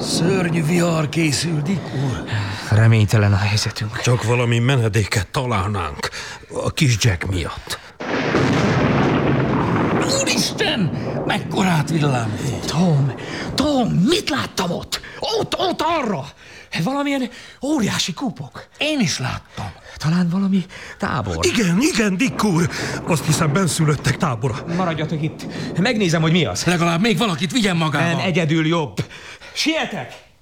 Szörnyű vihar készül, Dick úr. Reménytelen a helyzetünk. Csak valami menedéket találnánk a kis Jack miatt. Úristen! Mekkorát villámlott! Tom, mit láttam ott? Ott arra! Valamilyen óriási kupok. Én is láttam. Talán valami tábor. Igen, Dick úr. Azt hiszem, benszülöttek tábora. Maradjatok itt. Megnézem, hogy mi az. Legalább még valakit vigyen magával. Nem, egyedül jobb. Sietek!